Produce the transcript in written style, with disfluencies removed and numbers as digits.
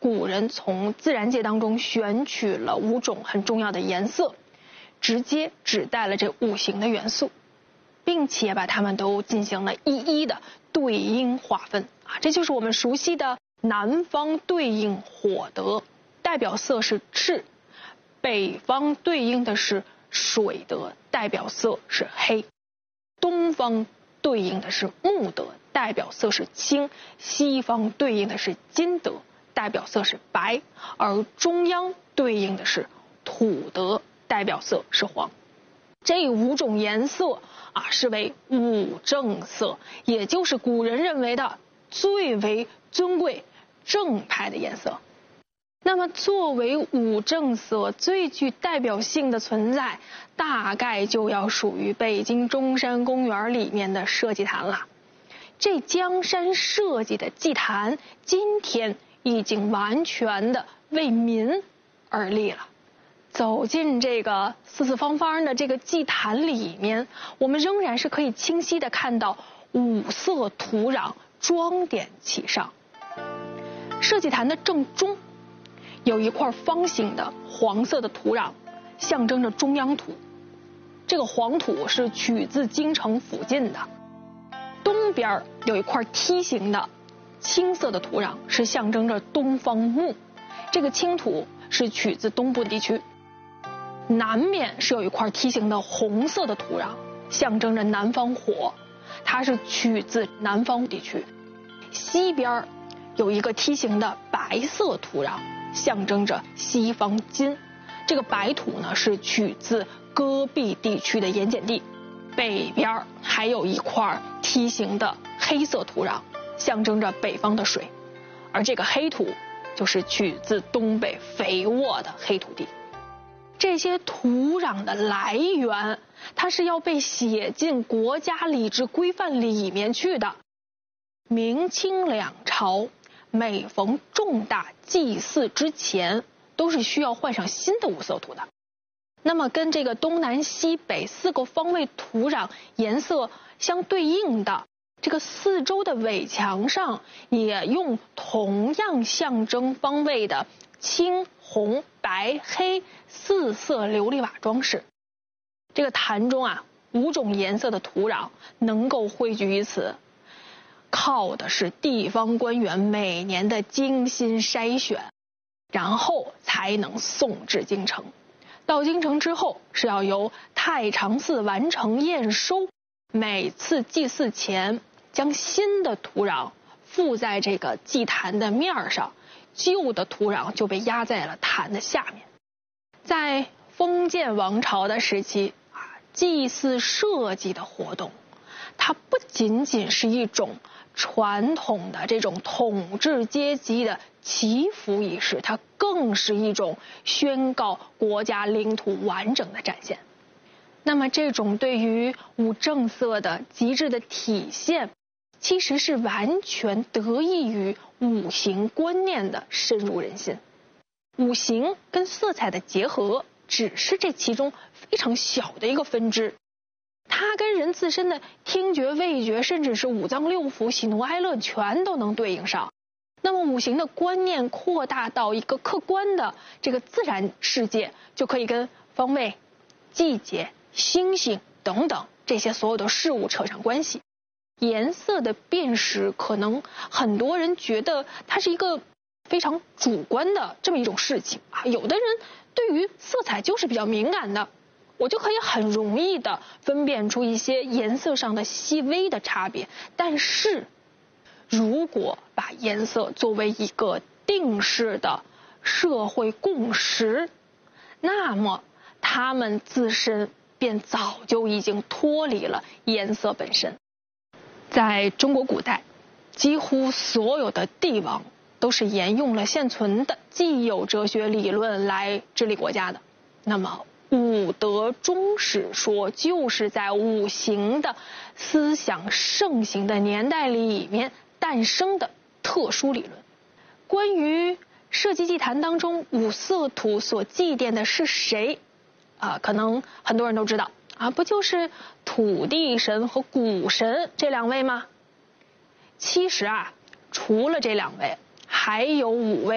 古人从自然界当中选取了5种很重要的颜色，直接指代了这5行的元素，并且把它们都进行了一一的对应划分啊，这就是我们熟悉的南方对应火德，代表色是赤；北方对应的是水德，代表色是黑；东方对应的是木德，代表色是青；西方对应的是金德，代表色是白；而中央对应的是土德，代表色是黄。这5种颜色啊，视为5正色，也就是古人认为的最为尊贵正派的颜色。那么作为5正色最具代表性的存在，大概就要属于北京中山公园里面的社稷坛了。这江山社稷的祭坛，今天已经完全的为民而立了。走进这个四四方方的这个祭坛里面，我们仍然是可以清晰的看到5色土壤装点其上。社稷坛的正中有一块方形的黄色的土壤，象征着中央土。这个黄土是取自京城附近的。东边有一块梯形的青色的土壤，是象征着东方木。这个青土是取自东部地区。南面是有一块梯形的红色的土壤，象征着南方火，它是取自南方地区。西边有一个梯形的白色土壤，象征着西方金。这个白土呢是取自戈壁地区的盐碱地。北边还有一块梯形的黑色土壤，象征着北方的水，而这个黑土就是取自东北肥沃的黑土地。这些土壤的来源，它是要被写进国家礼制规范里面去的。明清两朝每逢重大祭祀之前，都是需要换上新的5色土的。那么跟这个东南西北4个方位土壤颜色相对应的，这个四周的围墙上也用同样象征方位的青、红、白、黑4色琉璃瓦装饰。这个坛中啊，5种颜色的土壤能够汇聚于此，靠的是地方官员每年的精心筛选，然后才能送至京城。到京城之后，是要由太常寺完成验收，每次祭祀前将新的土壤附在这个祭坛的面上，旧的土壤就被压在了坛的下面。在封建王朝的时期祭祀社稷的活动，它不仅仅是一种传统的这种统治阶级的祈福仪式，它更是一种宣告国家领土完整的展现。那么这种对于5正色的极致的体现，其实是完全得益于5行观念的深入人心。5行跟色彩的结合只是这其中非常小的一个分支，它跟人自身的听觉、味觉，甚至是5脏6腑、喜怒哀乐全都能对应上。那么5行的观念扩大到一个客观的这个自然世界，就可以跟方位、季节、星星等等这些所有的事物扯上关系。颜色的辨识，可能很多人觉得它是一个非常主观的这么一种事情啊。有的人对于色彩就是比较敏感的，我就可以很容易的分辨出一些颜色上的细微的差别。但是如果把颜色作为一个定式的社会共识，那么它们自身便早就已经脱离了颜色本身。在中国古代，几乎所有的帝王都是沿用了现存的既有哲学理论来治理国家的。那么5德中史说就是在5行的思想盛行的年代里面诞生的特殊理论。关于社稷祭坛当中5色土所祭奠的是谁可能很多人都知道不就是土地神和谷神这2位吗？其实除了这2位，还有5位